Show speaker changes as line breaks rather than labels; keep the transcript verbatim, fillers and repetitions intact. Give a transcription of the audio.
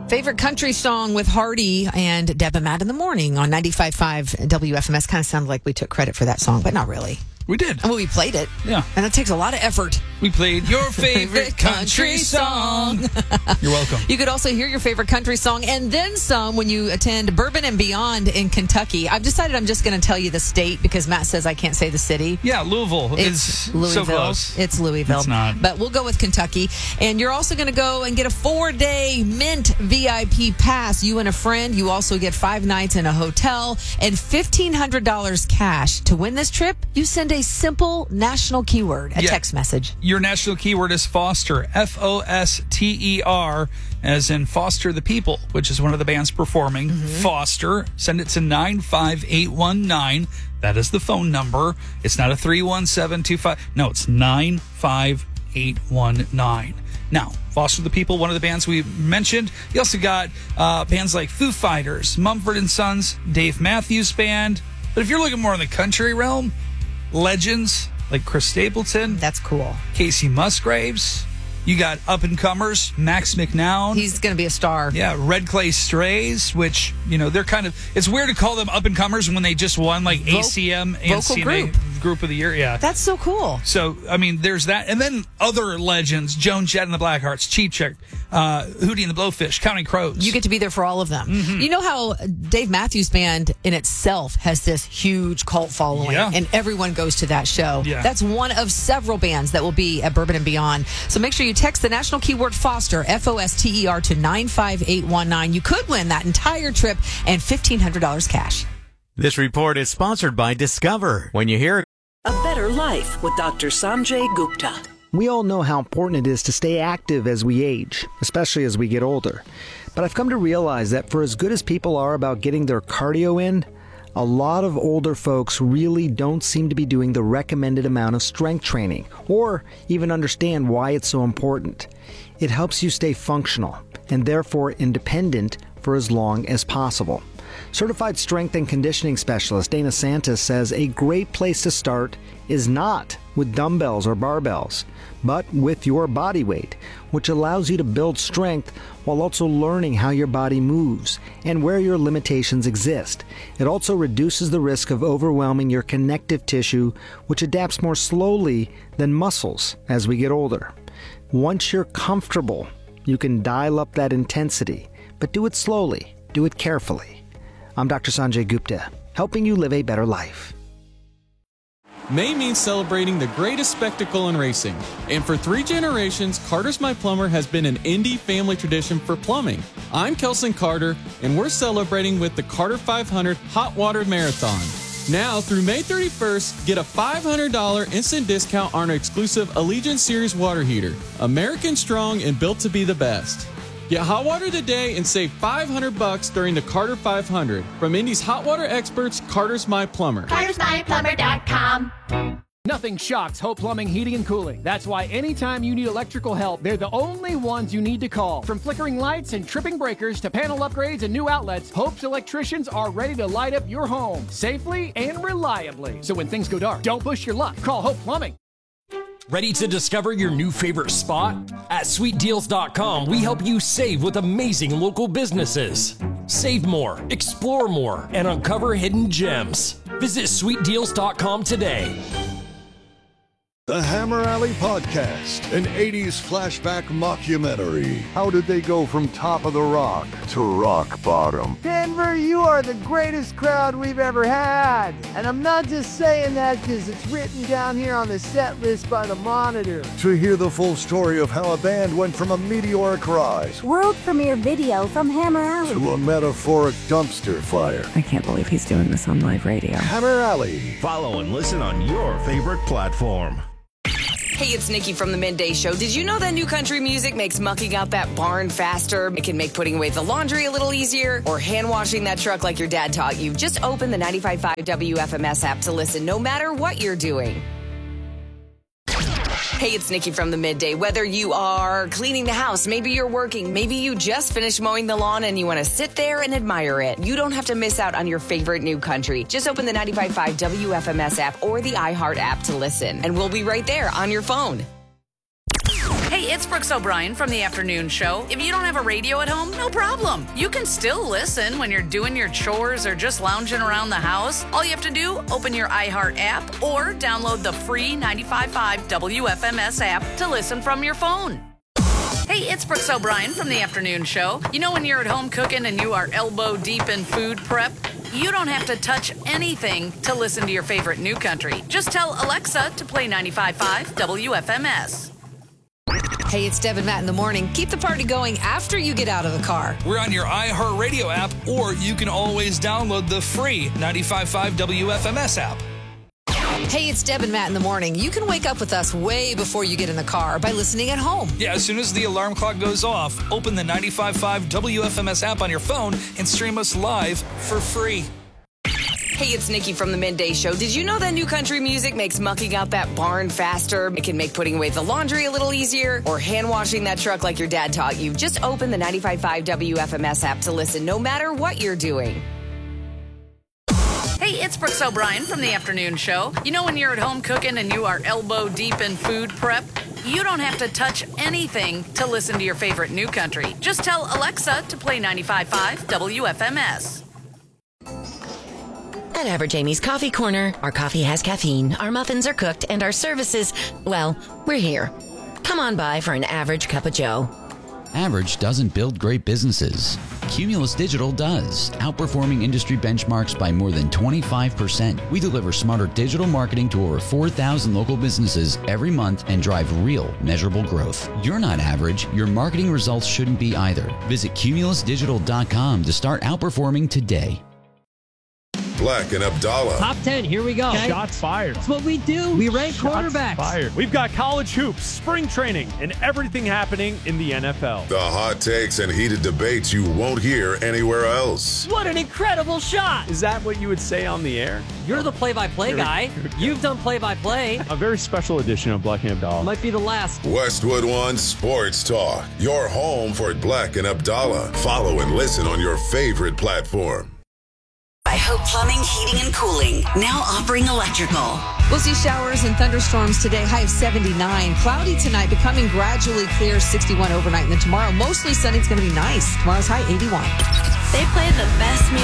Favorite country song with Hardy and Deb and Matt in the morning on ninety-five point five W F M S. Kind of sounded like we took credit for that song, but not really.
We did.
Well, we played it.
Yeah.
And it takes a lot of effort.
We played your favorite country song. You're welcome.
You could also hear your favorite country song and then some when you attend Bourbon and Beyond in Kentucky. I've decided I'm just going to tell you the state because Matt says I can't say the city.
Yeah, Louisville
It's
is
Louisville.
so close.
It's Louisville.
It's not.
But we'll go with Kentucky. And you're also going to go and get a four-day Mint V I P pass. You and a friend. You also get five nights in a hotel and fifteen hundred dollars cash. To win this trip, you send a simple national keyword, a
Yeah.
text message.
Your national keyword is Foster, F O S T E R, as in Foster the People, which is one of the bands performing. Mm-hmm. Foster. Send it to nine five eight one nine. That is the phone number. It's not a three one seven two five. No, it's nine five eight one nine. Now, Foster the People, one of the bands we mentioned. You also got uh, bands like Foo Fighters, Mumford and Sons, Dave Matthews Band. But if you're looking more in the country realm, legends like Chris Stapleton.
That's cool.
Casey Musgraves. You got up-and-comers, Max McNown.
He's going to be a star.
Yeah, Red Clay Strays, which, you know, they're kind of... It's weird to call them up-and-comers when they just won, like,
Vo-
A C M and
vocal
C N A
group.
Group of the Year. Yeah.
That's so cool.
So, I mean, there's that. And then other legends, Joan Jett and the Blackhearts, Cheap Trick, uh, Hootie and the Blowfish, Counting Crows.
You get to be there for all of them. Mm-hmm. You know how Dave Matthews Band in itself has this huge cult following,
Yeah.
and everyone goes to that show.
Yeah.
That's one of several bands that will be at Bourbon and Beyond. So make sure you text the national keyword Foster, F O S T E R, to nine five eight one nine. You could win that entire trip and fifteen hundred dollars cash.
This report is sponsored by Discover. When you hear
A Better Life with Doctor Sanjay Gupta.
We all know how important it is to stay active as we age, especially as we get older. But I've come to realize that for as good as people are about getting their cardio in, a lot of older folks really don't seem to be doing the recommended amount of strength training, or even understand why it's so important. It helps you stay functional, and therefore independent for as long as possible. Certified strength and conditioning specialist Dana Santos says a great place to start is not with dumbbells or barbells, but with your body weight, which allows you to build strength while also learning how your body moves and where your limitations exist. It also reduces the risk of overwhelming your connective tissue, which adapts more slowly than muscles as we get older. Once you're comfortable, you can dial up that intensity, but do it slowly, do it carefully. I'm Doctor Sanjay Gupta, helping you live a better life.
May means celebrating the greatest spectacle in racing. And for three generations, Carter's My Plumber has been an Indy family tradition for plumbing. I'm Kelson Carter, and we're celebrating with the Carter five hundred Hot Water Marathon. Now, through May thirty-first, get a five hundred dollars instant discount on our exclusive Allegiant Series water heater. American strong and built to be the best. Get hot water today and save five hundred bucks during the Carter five hundred. From Indy's hot water experts, Carter's My Plumber.
Carters My Plumber dot com.
Nothing shocks Hope Plumbing, Heating, and Cooling. That's why anytime you need electrical help, they're the only ones you need to call. From flickering lights and tripping breakers to panel upgrades and new outlets, Hope's electricians are ready to light up your home safely and reliably. So when things go dark, don't push your luck. Call Hope Plumbing.
Ready to discover your new favorite spot? At sweet deals dot com, we help you save with amazing local businesses. Save more, explore more, and uncover hidden gems. Visit sweet deals dot com today.
The Hammer Alley Podcast, an eighties flashback mockumentary. How did they go from top of the rock to rock bottom?
Denver, you are the greatest crowd we've ever had. And I'm not just saying that because it's written down here on the set list by the Monitor.
To hear the full story of how a band went from a meteoric rise
world premiere video from Hammer Alley
to a metaphoric dumpster fire.
I can't believe he's doing this on live radio.
Hammer Alley.
Follow and listen on your favorite platform.
Hey, it's Nikki from the Midday Show. Did you know that new country music makes mucking out that barn faster? It can make putting away the laundry a little easier or hand washing that truck like your dad taught you. Just open the ninety-five point five W F M S app to listen no matter what you're doing. Hey, it's Nikki from the Midday. Whether you are cleaning the house, maybe you're working, maybe you just finished mowing the lawn and you want to sit there and admire it, you don't have to miss out on your favorite new country. Just open the ninety-five point five W F M S app or the iHeart app to listen, and we'll be right there on your phone.
Hey, it's Brooks O'Brien from the afternoon show. If you don't have a radio at home, no problem. You can still listen when you're doing your chores or just lounging around the house. All you have to do, open your iHeart app or download the free ninety-five point five W F M S app to listen from your phone. Hey, it's Brooks O'Brien from the afternoon show. You know when you're at home cooking and you are elbow deep in food prep? You don't have to touch anything to listen to your favorite new country. Just tell Alexa to play ninety-five point five W F M S.
Hey, it's Deb and Matt in the morning. Keep the party going after you get out of the car.
We're on your iHeartRadio app, or you can always download the free ninety-five point five W F M S app.
Hey, it's Deb and Matt in the morning. You can wake up with us way before you get in the car by listening at home.
Yeah, as soon as the alarm clock goes off, open the ninety-five point five W F M S app on your phone and stream us live for free.
Hey, it's Nikki from the Midday Show. Did you know that new country music makes mucking out that barn faster? It can make putting away the laundry a little easier, or hand washing that truck like your dad taught you. Just open the ninety-five point five W F M S app to listen no matter what you're doing.
Hey, it's Brooks O'Brien from the afternoon show. You know when you're at home cooking and you are elbow deep in food prep? You don't have to touch anything to listen to your favorite new country. Just tell Alexa to play ninety-five point five W F M S.
At Average Amy's Coffee Corner, our coffee has caffeine, our muffins are cooked, and our services, well, we're here. Come on by for an average cup of joe.
Average doesn't build great businesses. Cumulus Digital does, outperforming industry benchmarks by more than twenty-five percent. We deliver smarter digital marketing to over four thousand local businesses every month and drive real, measurable growth. You're not average. Your marketing results shouldn't be either. Visit cumulus digital dot com to start outperforming today.
Black and Abdallah.
Top ten, here we go.
Okay. Shots fired.
That's what we do. We rank
Shots
quarterbacks.
Fired. We've got college hoops, spring training, and everything happening in the N F L.
The hot takes and heated debates you won't hear anywhere else.
What an incredible shot.
Is that what you would say on the air?
You're the play-by-play guy. You've done play-by-play.
A very special edition of Black and Abdallah.
Might be the last.
Westwood One Sports Talk. Your home for Black and Abdallah. Follow and listen on your favorite platform.
By Hope Plumbing, Heating, and Cooling. Now offering electrical.
We'll see showers and thunderstorms today, high of seventy-nine. Cloudy tonight, becoming gradually clear, sixty-one overnight. And then tomorrow, mostly sunny. It's going to be nice. Tomorrow's high, eighty-one.
They play the best music.